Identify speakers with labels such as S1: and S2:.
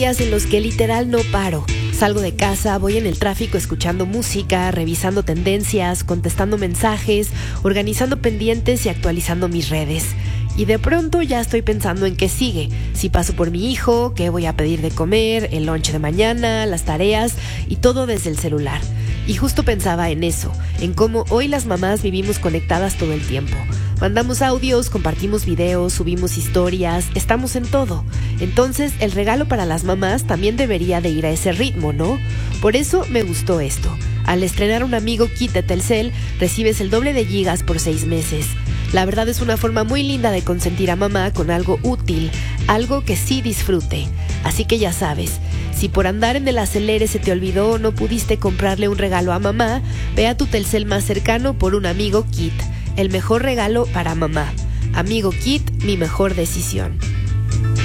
S1: días en los que literal no paro. Salgo de casa, voy en el tráfico escuchando música, revisando tendencias, contestando mensajes, organizando pendientes y actualizando mis redes. Y de pronto ya estoy pensando en qué sigue. Si paso por mi hijo, qué voy a pedir de comer, el lunch de mañana, las tareas y todo desde el celular. Y justo pensaba en eso, en cómo hoy las mamás vivimos conectadas todo el tiempo. Mandamos audios, compartimos videos, subimos historias, estamos en todo. Entonces, el regalo para las mamás también debería de ir a ese ritmo, ¿no? Por eso me gustó esto. Al estrenar un Amigo Kit de Telcel, recibes el doble de gigas por 6 meses. La verdad es una forma muy linda de consentir a mamá con algo útil, algo que sí disfrute. Así que ya sabes, si por andar en el acelere se te olvidó o no pudiste comprarle un regalo a mamá, ve a tu Telcel más cercano por un Amigo Kit. El mejor regalo para mamá. Amigo Kit, mi mejor decisión.